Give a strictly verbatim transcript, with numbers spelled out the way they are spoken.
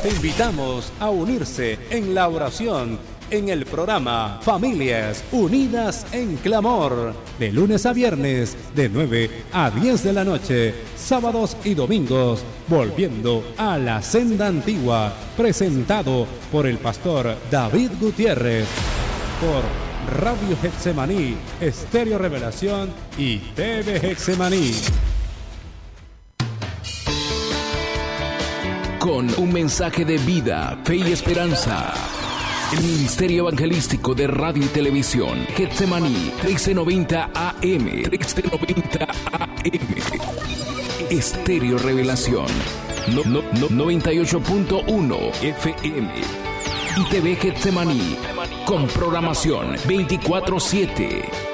Te invitamos a unirse en la oración en el programa Familias Unidas en Clamor, de lunes a viernes, de nueve a diez de la noche, sábados y domingos, volviendo a la senda antigua, presentado por el pastor David Gutiérrez, por Radio Getsemaní, Estéreo Revelación y T V Getsemaní. Con un mensaje de vida, fe y esperanza. El Ministerio Evangelístico de Radio y Televisión, Getsemaní, trece noventa A M, trece noventa A M. Estéreo Revelación, no, no, no, noventa y ocho punto uno F M. Y T V Getsemaní, con programación veinticuatro siete.